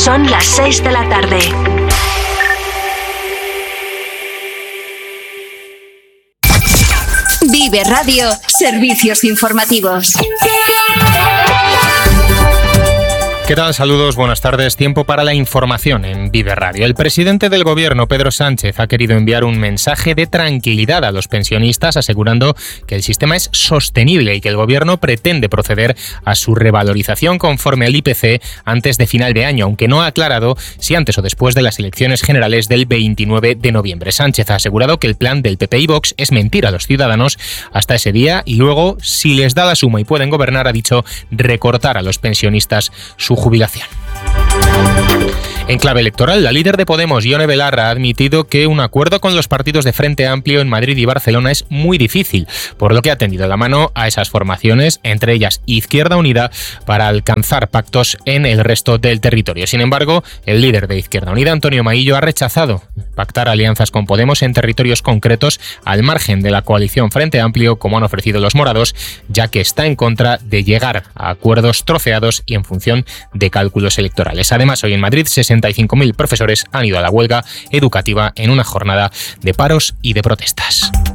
Son las 6 de la tarde. Vive Radio, servicios informativos. ¿Qué tal? Saludos, buenas tardes. Tiempo para la información en Vive Radio. El presidente del Gobierno, Pedro Sánchez, ha querido enviar un mensaje de tranquilidad a los pensionistas, asegurando que el sistema es sostenible y que el Gobierno pretende proceder a su revalorización conforme al IPC antes de final de año, aunque no ha aclarado si antes o después de las elecciones generales del 29 de noviembre. Sánchez ha asegurado que el plan del PP y Vox es mentir a los ciudadanos hasta ese día y luego, si les da la suma y pueden gobernar, ha dicho, recortar a los pensionistas su jubilación. En clave electoral, la líder de Podemos, Ione Belarra, ha admitido que un acuerdo con los partidos de Frente Amplio en Madrid y Barcelona es muy difícil, por lo que ha tendido la mano a esas formaciones, entre ellas Izquierda Unida, para alcanzar pactos en el resto del territorio. Sin embargo, el líder de Izquierda Unida, Antonio Maillo, ha rechazado pactar alianzas con Podemos en territorios concretos al margen de la coalición Frente Amplio, como han ofrecido los morados, ya que está en contra de llegar a acuerdos troceados y en función de cálculos electorales. Además, hoy en Madrid, 65.000 profesores han ido a la huelga educativa en una jornada de paros y de protestas.